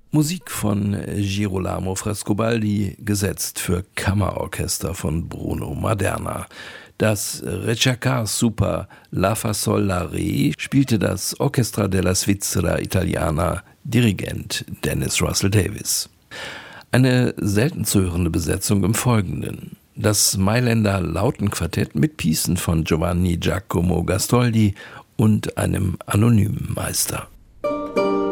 Musik von Girolamo Frescobaldi, gesetzt für Kammerorchester von Bruno Maderna. Das Recitacar Super La Fa Sol La Re spielte das Orchestra della Svizzera Italiana, Dirigent Dennis Russell Davies. Eine selten zu hörende Besetzung im Folgenden: das Mailänder Lautenquartett mit Piecen von Giovanni Giacomo Gastoldi und einem anonymen Meister.